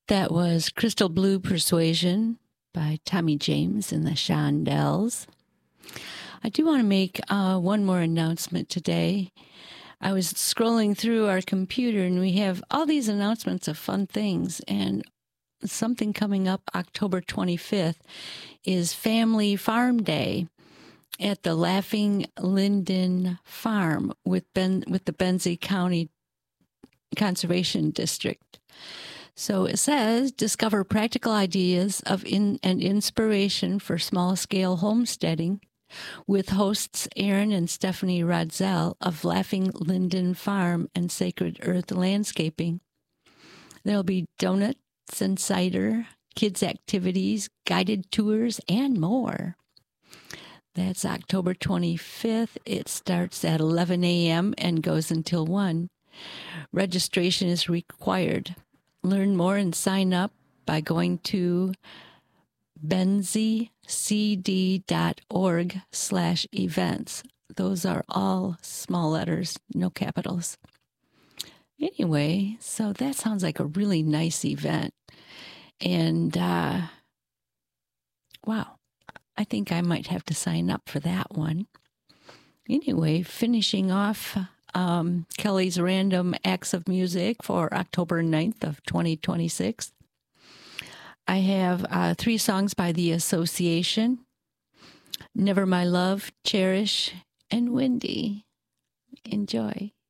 That was Crystal Blue Persuasion by Tommy James and the Shondells. I do want to make one more announcement today. I was scrolling through our computer and we have all these announcements of fun things, and something coming up October 25th is Family Farm Day at the Laughing Linden Farm with the Benzie County Conservation District. So it says, discover practical ideas and inspiration for small-scale homesteading with hosts Aaron and Stephanie Rodzel of Laughing Linden Farm and Sacred Earth Landscaping. There'll be donuts and cider, kids' activities, guided tours, and more. That's October 25th. It starts at 11 a.m. and goes until 1. Registration is required. Learn more and sign up by going to benzicd.org/events. Those are all small letters, no capitals. Anyway, so that sounds like a really nice event. And, wow, I think I might have to sign up for that one. Anyway, finishing off Kelly's Random Acts of Music for October 9th of 2026. I have 3 songs by The Association: Never My Love, Cherish, and Windy. Enjoy.